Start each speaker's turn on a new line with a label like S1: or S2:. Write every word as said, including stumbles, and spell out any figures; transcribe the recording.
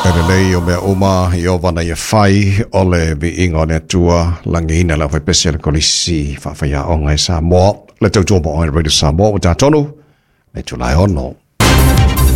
S1: Kare nei o mea oma i o wana i whai o le vi ingo ne tua langi ina la whai pese le kolisi whawhai a onga e Samoa. Le tau tō mo o Radio Samoa o tā tonu, me tu lai ono.